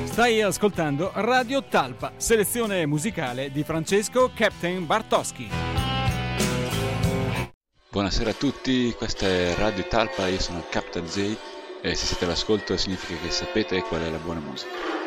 Stai ascoltando Radio Talpa, selezione musicale di Francesco Captain Bartoschi. Buonasera a tutti, questa è Radio Talpa, io sono Captain J e se siete all'ascolto significa che sapete qual è la buona musica.